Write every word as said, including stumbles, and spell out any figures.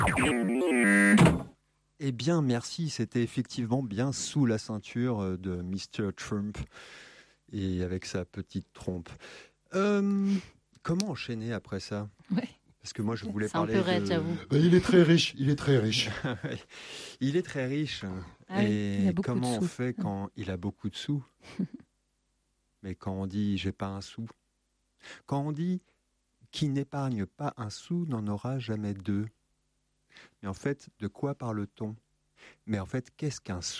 Eh bien, merci. C'était effectivement bien sous la ceinture de mister Trump et avec sa petite trompe. Euh, comment enchaîner après ça ? Ouais. Parce que moi, je voulais C'est un parler peu raide, de... j'avoue. Ben, il est très riche, il est très riche. Il est très riche. Ah oui, et il a beaucoup comment de on sous. fait quand il a beaucoup de sous ? Mais quand on dit « j'ai pas un sou », quand on dit « qui n'épargne pas un sou n'en aura jamais deux », mais en fait, de quoi parle-t-on ? Mais en fait, qu'est-ce qu'un sou ?